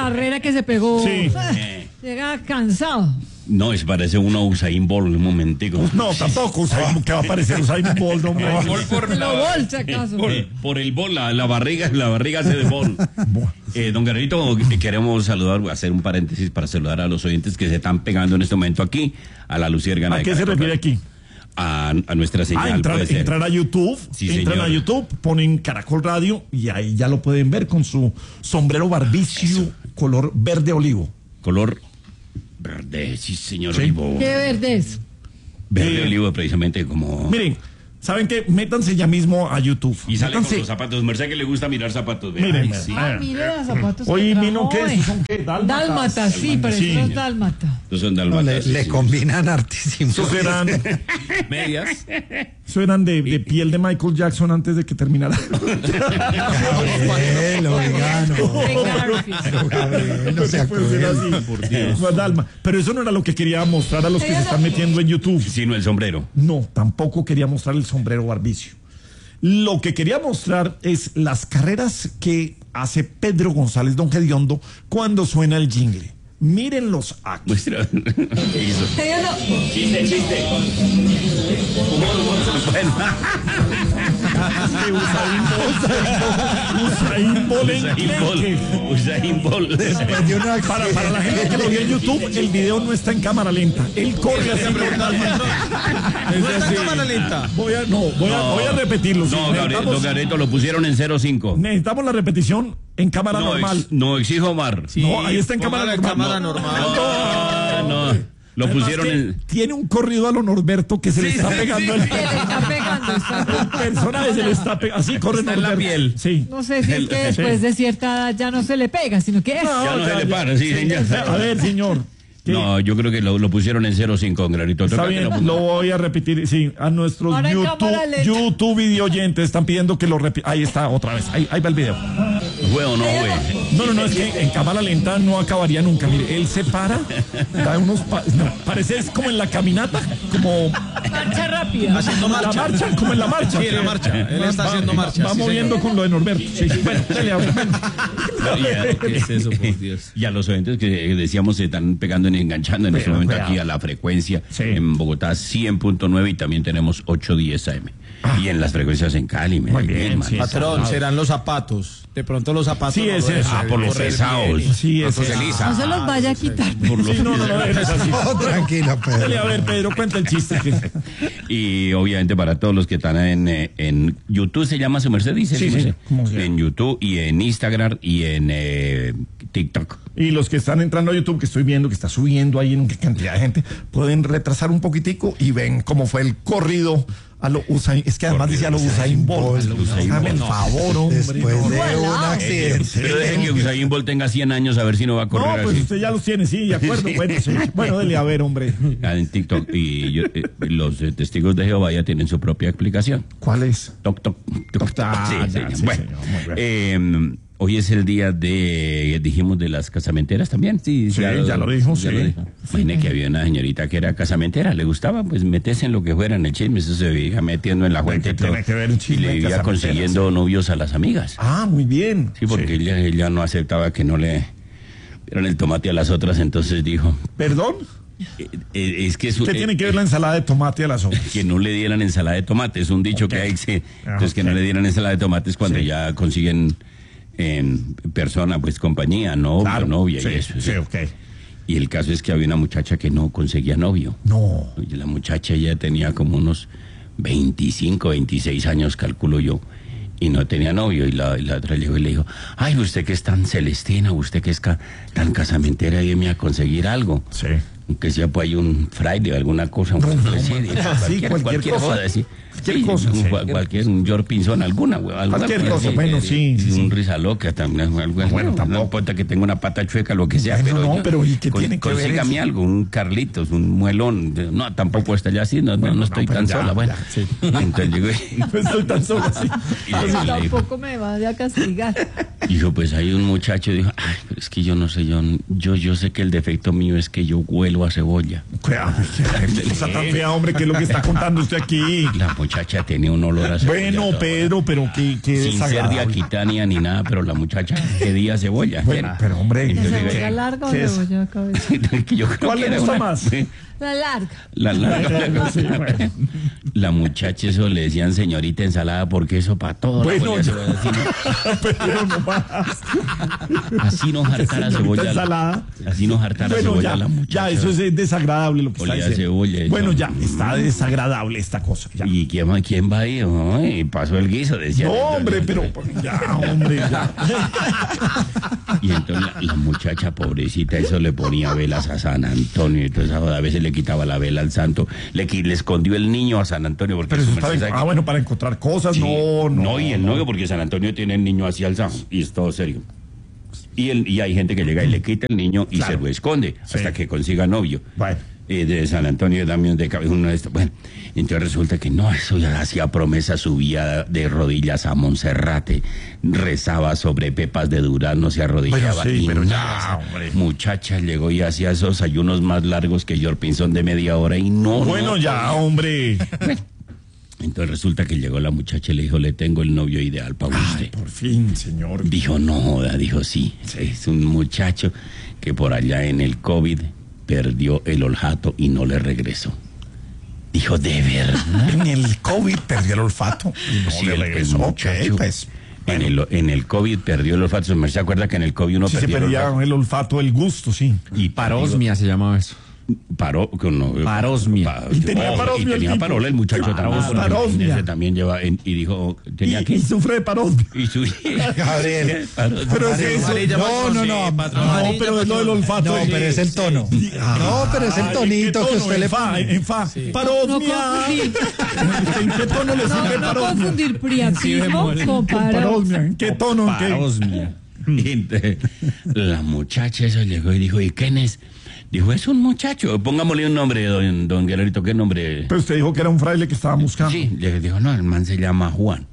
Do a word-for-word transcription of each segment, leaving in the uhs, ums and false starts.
carrera que se pegó. Sí. Llega cansado. No, es parece uno Usain Bolt, un momentico. No, tampoco Usain, que va a parecer Usain Bolt, no me va a- Bol por Lo la- bolsa, acaso. Por, por el bol, la, la barriga, la barriga hace de bol. Eh, don Guerrerito, queremos saludar, hacer un paréntesis para saludar a los oyentes que se están pegando en este momento aquí, a la Luciérgana. ¿A de qué se Caracol refiere Radio. aquí? A, a nuestra señal. Ah, entrar, puede ser. entrar a YouTube, Sí, entran señor. a YouTube, ponen Caracol Radio y ahí ya lo pueden ver con su sombrero barbicio color verde olivo. Color verde, sí, señor Sí. Olivo. ¿Qué verde es? Verde Eh, olivo, precisamente como. Miren, ¿saben qué? Métanse ya mismo a YouTube. Y sale con Métanse. los zapatos. Merced que le gusta mirar zapatos. vea. Miren, Ay, sí. Ah, mire los zapatos. que Oye, trajo Mino, ¿qué? hoy. ¿Estos son qué? Dálmatas. Dálmatas, sí, pero Sí. eso no es dálmata. Estos son No, dalmatas. le, sí, le sí. combinan hartísimo. Esos eran, Medias. esos eran de, de piel de Michael Jackson antes de que terminara. Gabriel, oiga, no. Venga, Garfield. Pero, Gabriel, no sea Puede ser cruel. así. Por Dios. Eso es Dalma. Pero eso no era lo que quería mostrar a los que se están metiendo en YouTube. Sino el sombrero. No, tampoco quería mostrar el sombrero barbicio. Lo que quería mostrar es las carreras que hace Pedro González Don Gediondo cuando suena el jingle. Mírenlos aquí. Muestra. ¿Qué hizo? Ella no- Chiste, chiste. Bueno. Que Usain Bolt, Usain Bolt Usain enclenque. Bolt. Usain Bolt. Después de una Para, para la gente que lo vio en YouTube, el video no está en cámara lenta. Él corre así normalmente. ¿No está en cámara lenta? Voy a, no, voy a, voy a repetirlo. sí. No, Gabriel, necesitamos, don Gareto lo pusieron en cero cinco. necesitamos la repetición en cámara No, normal. ex- no exijo Omar. No, ahí está en cámara Póngala en normal. cámara No, normal. No, no. Lo Además pusieron que en. Tiene un corrido a lo Norberto que se le está pegando el, Se le está pegando. Está... el personaje, se le está pegando. Así corre Está en la Norberto. piel. Sí. No sé si es que después de cierta edad ya no se le pega, sino que es. Ya no se le para, sí, ya. A ver, señor. ¿qué? No, yo creo que lo, lo pusieron en cero cinco, don Granito. Está Toca que bien, lo lo ponga. voy a repetir. Sí, a nuestros Ahora en YouTube, cámara lenta. YouTube video oyentes están pidiendo que lo repita. Ahí está, otra vez. Ahí, ahí va el video. ¿Fue o no fue? No, no, no, es que en cámara lenta no acabaría nunca. Mire, él se para, da unos. Pa- no, parece es como en la caminata, como Marcha rápida. Haciendo la marcha. marcha, como en la marcha. Sí, en la marcha. Él está Va- haciendo marcha, Va sí, moviendo señor. con lo de Norberto. Sí, sí. Bueno, dale, bueno. No, ya, ¿Qué es eso, por Dios? Y a los oyentes que decíamos se están pegando y enganchando en este Pero, momento cuidado. aquí a la frecuencia Sí. en Bogotá cien punto nueve y también tenemos ochocientos diez A M. Y en las frecuencias en Cali, Muy Medellín, bien, sí. Manizales. Patrón, serán los zapatos. De pronto los zapatos. Sí, no ese lo es. dejan Ah, por los correr pesados. bien. Sí, ese Entonces, es. Elisa. No se los vaya a quitar. Por los- Sí, no, no, no, es así. Oh, tranquilo, Dale, a Pedro. ver, Pedro, cuenta el chiste. que- Y obviamente para todos los que están en, eh, en YouTube, se llama su merced, dice. Sí, su sí, merced. ¿cómo se llama? En YouTube y en Instagram y en eh, TikTok. Y los que están entrando a YouTube, que estoy viendo que está subiendo ahí en cantidad de gente, pueden retrasar un poquitico y ven cómo fue el corrido a lo Usain. Es que además Corrido decía a lo Usain Bolt. A lo Usain Hágame el Bolt. favor, hombre. Después no. de un accidente. Pero dejen que Usain Bolt tenga cien años a ver si no va a correr No, pues así. usted ya los tiene, sí, de acuerdo. Bueno, sí. Bueno, dele a ver, hombre. Ah, en TikTok. Y yo- eh, los eh, testigos de Jehová ya tienen su propia explicación. ¿Cuál es? Toc, toc, toc. Ah, Sí, ya, señor. sí, Bueno, señor, muy bien. eh, hoy es el día de, dijimos, de las casamenteras también. Sí, ya lo dijo, sí. Imagine que había una señorita que era casamentera, le gustaba, pues meterse en lo que fuera en el chisme, eso se veía metiendo en la fuente ¿Qué y todo. tiene que ver el Y chisme le en iba casamenteras? consiguiendo novios a las amigas. Ah, muy bien. Sí, porque Ella, ella no aceptaba que no le dieran el tomate a las otras, entonces dijo, ¿Perdón? eh, eh, es que es un- ¿Qué eh, tiene que ver la ensalada de tomate a las otras? que no le dieran ensalada de tomate, es un dicho Ok. que hay, sí. Ah, Entonces que ok. no le dieran ensalada de tomate es cuando Sí. ya consiguen en persona, pues compañía, novio, Claro. novia Sí, y eso. sí, sí. ok. Y el caso es que había una muchacha que no conseguía novio. No. Y la muchacha ya tenía como unos veinticinco, veintiséis años, calculo yo, y no tenía novio. Y la, y la otra llegó y le dijo, ay, usted que es tan celestina, usted que es ca- tan casamentera, ayúdeme a conseguir algo. Sí. Que sea pues hay un Friday o alguna cosa, un sí, Sí, cualquier cosa. sí. Cualquier Sí, cosa, un- sí. cual- cualquier, un George Pinzón, alguna, güey, alguna Cualquier cosa, sí. bueno, sí, sí, sí. Un risa loca también, algo, bueno, bueno, tampoco. no importa que tenga una pata chueca, lo que sea, Bueno, pero no, yo- pero ¿y qué con- tiene que ver consígame eso? algo, un Carlitos, un muelón, de- no, tampoco está ya así, no, no, Bueno, no no, estoy pero tan ya, sola, bueno. ya, sí. Entonces llegó y- No estoy tan solo así. y le- le dijo, Tampoco me vaya a castigar. dijo, pues hay un muchacho, dijo, ay, pero es que yo no sé, yo, yo, yo sé que el defecto mío es que yo huelo a cebolla. Cuidado, qué cosa tan fea, hombre, ¿qué es lo que está contando usted aquí? La muchacha tenía un olor a cebolla. Bueno, toda. Pedro, pero qué, qué Sin ser de desagradable. Aquitania ni nada, pero la muchacha pedía cebolla. Bueno, pero hombre, ¿De Entonces, cebolla ¿qué? larga o ¿Qué es? cebolla cabeza? Que yo creo ¿cuál que le era gusta una- más? La larga. La, la- Sí, bueno. la muchacha eso le decían señorita ensalada porque eso para todo. la Bueno, huele a ya. cebolla, así, Pero no más. no- así nos hartara Señorita cebolla. ensalada. Así nos hartara Bueno, cebolla ya, la muchacha. ya, eso es desagradable lo que está Olía a diciendo. cebolla, eso. Bueno, ya, está desagradable esta cosa. Ya. ¿Y quién, va- quién va ahí? Ay, pasó el guiso, decía. No, hombre, pero ya, hombre, ya. Y entonces la, la muchacha pobrecita, eso le ponía velas a San Antonio. Entonces a veces le quitaba la vela al santo. Le, qui- le escondió el niño a San Antonio. Porque Pero eso su es para, merced sabe ah, que- bueno, para encontrar cosas, Sí. no, no. y el novio, porque San Antonio tiene el niño así alzado. Y es todo serio. Y, el, y hay gente que llega y le quita el niño y Claro. se lo esconde Sí. hasta que consiga novio. Bueno. Eh, de San Antonio también de cabeza uno de estos. Bueno, entonces resulta que no, eso ya hacía promesa, subía de rodillas a Monserrate, rezaba sobre pepas de durazno, se arrodillaba. Bueno, sí, y pero ya, nada, hombre. muchacha llegó y hacía esos ayunos más largos que George Pinzón de media hora y no. Bueno, no ya, hombre. Entonces resulta que llegó la muchacha y le dijo, le tengo el novio ideal para Ay, usted. por fin, señor. Dijo, no joda, dijo, sí, es un muchacho que por allá en el COVID perdió el olfato y no le regresó. Dijo, ¿de verdad? En el COVID perdió el olfato y no Sí, le el- el regresó. Ok, muchacho, pues. En el, en el COVID perdió el olfato. ¿Se acuerda que en el COVID uno Sí, se perdió el perdía olfato? el olfato, el gusto, sí. Y Parosmia se llamaba eso. Paró, con no, Parosmia. Y tenía oh, parosmia y el tenía tipo. parola el muchacho Claro, también. porque parosmia. ese también lleva, en- y dijo, ¿tenía Y, qué? y sufre de parosmia. Y su... Gabriel. Parosmia. Pero es que eso... No, no, no. No, pero es lo del olfato. No, pero es el tono. No, pero es el Ay, tonito ¿en qué que tono? usted le En fa, pone. en fa. No Parosmia. confundir, ¿En qué tono le no, sirve no parosmia? confundir priapismo con paro. Parosmia. ¿En qué tono? ¿En qué? Parosmia. Y entonces, la muchacha eso llegó y dijo, ¿y quién es? Dijo, es un muchacho, pongámosle un nombre, don, don Guerrerito, ¿qué nombre? Pero usted dijo que era un fraile que estaba buscando. Sí, le dijo, no, el man se llama Juan.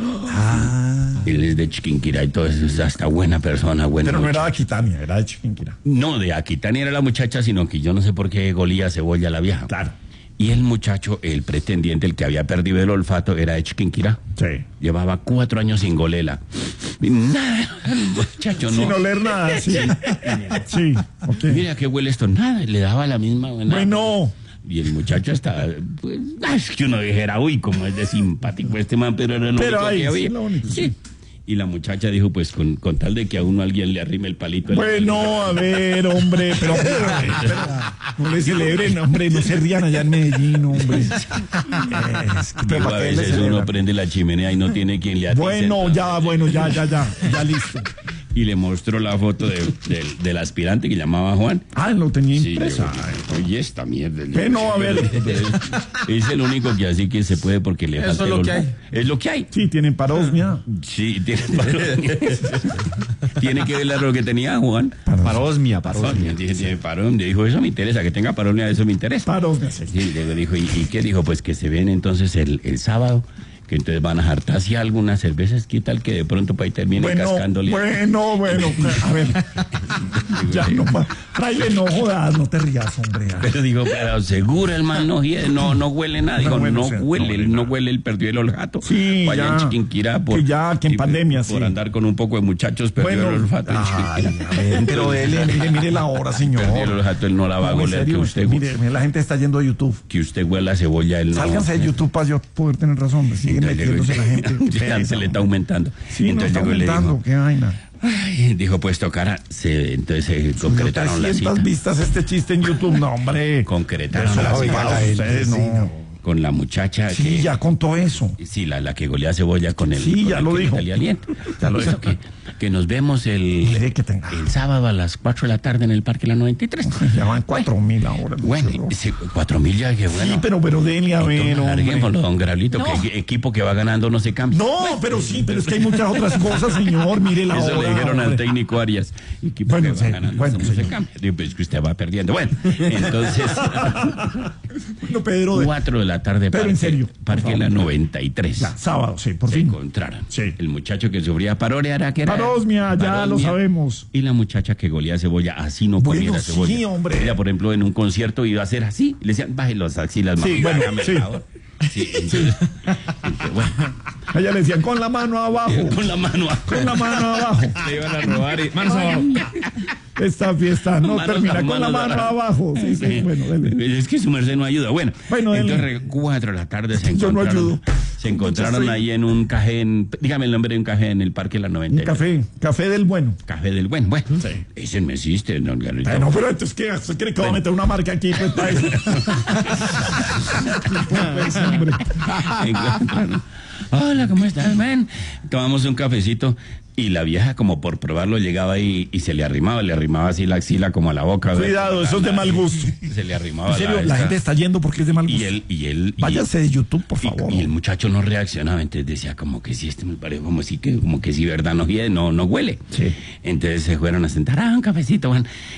Él es de Chiquinquirá y todo eso, es hasta buena persona, buena Pero no era muchacha. de Aquitania, era de Chiquinquirá. No, de Aquitania era la muchacha, sino que yo no sé por qué golía cebolla la vieja. Claro. Y el muchacho, el pretendiente, el que había perdido el olfato, era de Chiquinquirá. Sí. Llevaba cuatro años sin golela. Y nada, el muchacho no. Sin oler nada, sí. Sí, ok. Mira que huele esto, nada, le daba la misma buena. Bueno, Y el muchacho estaba, pues, ay, es que uno dijera, uy, como es de simpático este man, pero era lo Pero único ahí, que había. sí, lo único, sí. Sí. Y la muchacha dijo, pues, con, con tal de que a uno alguien le arrime el palito. en la bueno, a ver, hombre, pero, pero, pero, no le celebren, hombre, no se rían allá en Medellín, hombre. Es que, pero Digo, a ¿para qué le veces uno celebran? prende la chimenea y no tiene quien le atice. Bueno, ya, bueno, ya, ya, ya, ya listo. Y le mostró la foto de- del- del aspirante que llamaba Juan. Ah, lo tenía Sí, impresa. le- oye, esta mierda. Ve, no, a ver. Es el único que así que se puede porque le Eso falta es lo el que olfato. hay. Es lo que hay. Sí, tienen parosmia. Sí, tiene parón. Tiene que ver lo que tenía Juan. Parosmia, Parón. parosmia. Dije, tiene parón. Le dijo, eso me interesa, que tenga parón, eso me interesa. Parosmia, sí. Sí, le dijo, ¿y, y qué dijo? Pues que se ven entonces el, el sábado, que entonces van a jartarse algunas cervezas, ¿qué tal que de pronto para ahí termine Bueno, cascándole? bueno, bueno, a ver. Ya no más. Fraile, no jodas, no te rías, hombre. Pero digo, pero seguro el man no, hie- no, no huele nada. Digo, No, bueno, no o sea, no huele, huele no nada. huele, él perdió el olfato. Sí, Vaya ya. en Chiquinquirá por, Que ya, que en y- pandemia, por sí. andar con un poco de muchachos perdió Bueno, el olfato en ay, Chiquinquirá. a ver, pero dele, mire, mire la hora, señor. Perdió el olfato, él no la va a No, en golear. Que serio, usted, mire, mire, la gente está yendo a YouTube. que usted huela cebolla, él no. Sálganse de YouTube para yo poder tener razón. Sigue Entonces llegó y- metiéndose la gente. Qué ya pereza, se le está hombre. aumentando. Sí, no, entonces está llegó y le aumentando, dijo, qué vaina. ay, dijo, pues tocará. Se, entonces se concretaron la trescientas cita. vistas este chiste en YouTube, no, hombre. Concretaron Eso la la cita oiga, ustedes, sí, no. no. con la muchacha Sí, que... ya contó eso. Sí, la, la que golea cebolla con el... Sí, con ya el lo que le dijo. salía aliento. Ya lo Hizo dijo. que, que nos vemos el, Mire que tenga. el sábado a las cuatro de la tarde en el Parque La noventa y tres. Ya van cuatro mil ahora. Bueno, Sí, sí, cuatro mil ya, que bueno. pero, pero denle a ver, Entonces, larguémoslo, hombre. don Grablito, No. que equipo que va ganando no se cambia. No, pero sí, pero es que hay muchas otras cosas, señor. Mire la Eso hora. le dijeron al hombre. técnico Arias. Equipo Bueno, que va sí, ganando bueno, no se señor. cambia. Digo, pues que usted va perdiendo. Bueno, entonces, Bueno, Pedro, de- cuatro de la tarde, Pero parque, en serio, por Parque favor. La noventa y tres. Ya, sábado, sí, por se fin. encontraron. Sí. El muchacho que sufría parorea era que era. Parosmia, ya lo sabemos. Y la muchacha que golía cebolla, así no Bueno, comiera sí, cebolla. hombre. Ella, por ejemplo, en un concierto iba a hacer así, le decían, baje los axilas, Sí, mamá, bueno, hágame sí. el favor. Sí, entonces, entonces, bueno, A ella le decían con la mano abajo. con la mano Con la mano abajo. Le iban a robar y... Manos abajo. Esta fiesta no Manos- termina con la manos mano abajo. Sí, sí, bueno, dele. Es que su merced no ayuda. Bueno, Bueno, dele. entonces cuatro de la tarde se Yo no encontraron, ayudo. se encontraron Yo soy- ahí en un café, en, dígame el nombre de un café en el Parque La noventa. Un café, café del bueno. Café del Buen. Bueno, Sí. ese me existe, don Garrito. Bueno, pero entonces, ¿qué? ¿Usted cree que va a meter una marca aquí? Pues, para eso? Pues, hombre. Encontraron. Hola, ¿cómo estás, man? Tomamos un cafecito y la vieja, como por probarlo, llegaba y, y se le arrimaba, le arrimaba así la axila como a la boca. Cuidado, La- eso es de la- mal gusto. Se le arrimaba En serio, la esta- gente está yendo porque es de mal gusto. Y él, y él. y- Váyase de YouTube, por y- favor. Y, el muchacho no reaccionaba, entonces decía como que si este me parece como si que, como que si verdad no, no, no huele. Sí. Entonces se fueron a sentar, ah, un cafecito, Juan.